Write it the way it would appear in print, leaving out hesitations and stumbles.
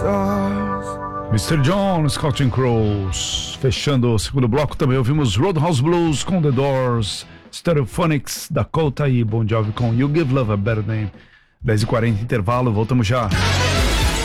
Mr. John, Scott Crows. Fechando o segundo bloco, também ouvimos Roadhouse Blues com The Doors, Stereophonics, Dakota e Bon Jovi com You Give Love a Better Name. 10h40, intervalo, voltamos já.